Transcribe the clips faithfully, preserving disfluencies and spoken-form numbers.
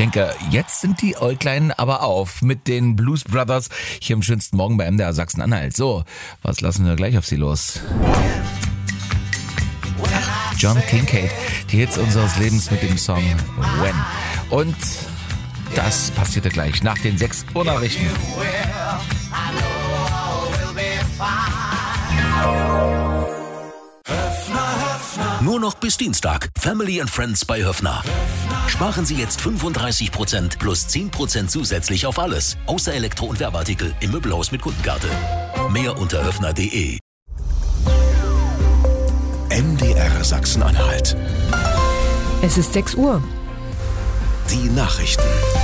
denke, jetzt sind die Äuglein aber auf mit den Blues Brothers hier im schönsten Morgen bei M D R Sachsen-Anhalt. So, was lassen wir gleich auf sie los? Ach, John Kincaid, die Hits unseres Lebens mit dem Song When. Und das passierte gleich nach den sechs Uhr Nachrichten. Nur noch bis Dienstag. Family and Friends bei Höffner. Sparen Sie jetzt fünfunddreißig Prozent plus zehn Prozent zusätzlich auf alles. Außer Elektro- und Werbeartikel im Möbelhaus mit Kundenkarte. Mehr unter höffner punkt de. M D R Sachsen-Anhalt. Es ist sechs Uhr. Die Nachrichten.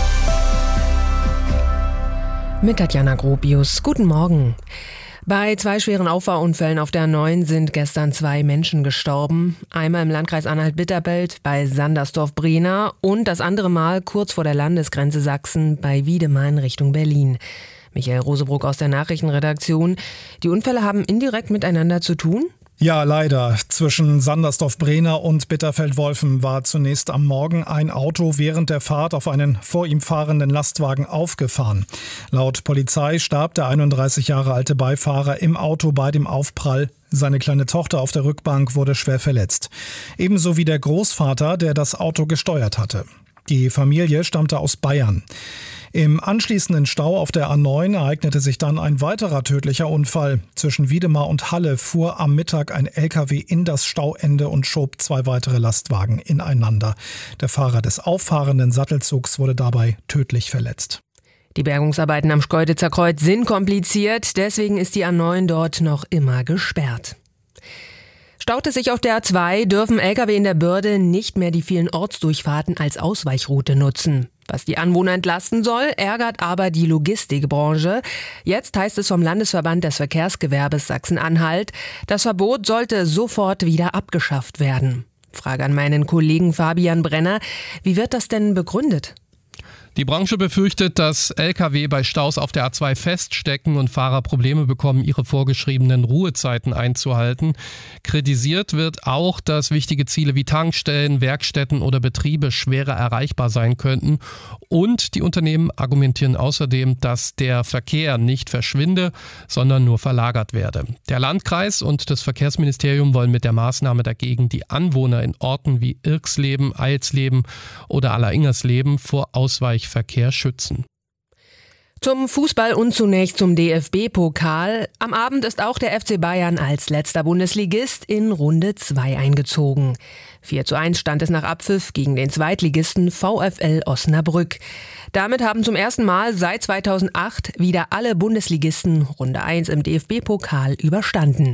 Mit Tatjana Gropius. Guten Morgen. Bei zwei schweren Auffahrunfällen auf der A neun sind gestern zwei Menschen gestorben. Einmal im Landkreis Anhalt-Bitterfeld bei Sandersdorf-Brehna und das andere Mal kurz vor der Landesgrenze Sachsen bei Wiedemann Richtung Berlin. Michael Rosebruck aus der Nachrichtenredaktion. Die Unfälle haben indirekt miteinander zu tun? Ja, leider. Zwischen Sandersdorf-Brehna und Bitterfeld-Wolfen war zunächst am Morgen ein Auto während der Fahrt auf einen vor ihm fahrenden Lastwagen aufgefahren. Laut Polizei starb der einunddreißig Jahre alte Beifahrer im Auto bei dem Aufprall. Seine kleine Tochter auf der Rückbank wurde schwer verletzt. Ebenso wie der Großvater, der das Auto gesteuert hatte. Die Familie stammte aus Bayern. Im anschließenden Stau auf der A neun ereignete sich dann ein weiterer tödlicher Unfall. Zwischen Wiedemar und Halle fuhr am Mittag ein L K W in das Stauende und schob zwei weitere Lastwagen ineinander. Der Fahrer des auffahrenden Sattelzugs wurde dabei tödlich verletzt. Die Bergungsarbeiten am Schkeuditzer Kreuz sind kompliziert, deswegen ist die A neun dort noch immer gesperrt. Staut es sich auf der A zwei, dürfen L K W in der Börde nicht mehr die vielen Ortsdurchfahrten als Ausweichroute nutzen. Was die Anwohner entlasten soll, ärgert aber die Logistikbranche. Jetzt heißt es vom Landesverband des Verkehrsgewerbes Sachsen-Anhalt, das Verbot sollte sofort wieder abgeschafft werden. Frage an meinen Kollegen Fabian Brenner, wie wird das denn begründet? Die Branche befürchtet, dass L K W bei Staus auf der A zwei feststecken und Fahrer Probleme bekommen, ihre vorgeschriebenen Ruhezeiten einzuhalten. Kritisiert wird auch, dass wichtige Ziele wie Tankstellen, Werkstätten oder Betriebe schwerer erreichbar sein könnten. Und die Unternehmen argumentieren außerdem, dass der Verkehr nicht verschwinde, sondern nur verlagert werde. Der Landkreis und das Verkehrsministerium wollen mit der Maßnahme dagegen die Anwohner in Orten wie Irksleben, Eilsleben oder Alleringers-Leben vor Ausweichverkehr schützen. Zum Fußball und zunächst zum D F B-Pokal. Am Abend ist auch der F C Bayern als letzter Bundesligist in Runde zwei eingezogen. vier zu eins stand es nach Abpfiff gegen den Zweitligisten VfL Osnabrück. Damit haben zum ersten Mal seit zweitausendacht wieder alle Bundesligisten Runde eins im D F B-Pokal überstanden.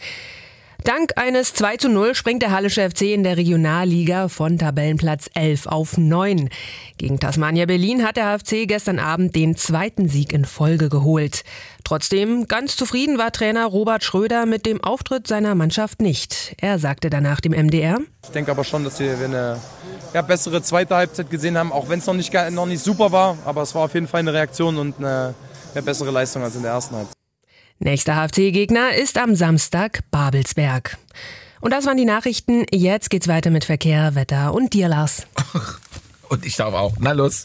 Dank eines zwei zu null springt der Hallische F C in der Regionalliga von Tabellenplatz elf auf neun. Gegen Tasmania Berlin hat der H F C gestern Abend den zweiten Sieg in Folge geholt. Trotzdem ganz zufrieden war Trainer Robert Schröder mit dem Auftritt seiner Mannschaft nicht. Er sagte danach dem M D R: Ich denke aber schon, dass wir eine ja, bessere zweite Halbzeit gesehen haben, auch wenn es noch nicht, noch nicht super war. Aber es war auf jeden Fall eine Reaktion und eine, eine bessere Leistung als in der ersten Halbzeit. Nächster H F C-Gegner ist am Samstag Babelsberg. Und das waren die Nachrichten. Jetzt geht's weiter mit Verkehr, Wetter und dir, Lars. Und ich darf auch. Na los.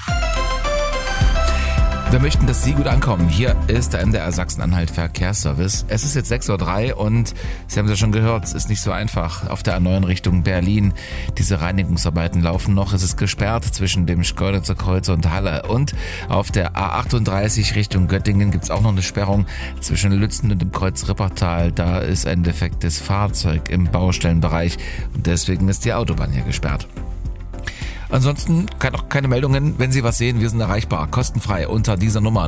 Wir möchten, dass Sie gut ankommen. Hier ist der M D R Sachsen-Anhalt Verkehrsservice. Es ist jetzt sechs Uhr drei und Sie haben es ja schon gehört, es ist nicht so einfach. Auf der A neun Richtung Berlin. Diese Reinigungsarbeiten laufen noch. Es ist gesperrt zwischen dem Schkeuditzer Kreuz und Halle. Und auf der A achtunddreißig Richtung Göttingen gibt es auch noch eine Sperrung zwischen Lützen und dem Kreuz Rippertal. Da ist ein defektes Fahrzeug im Baustellenbereich und deswegen ist die Autobahn hier gesperrt. Ansonsten keine Meldungen. Wenn Sie was sehen, wir sind erreichbar. Kostenfrei unter dieser Nummer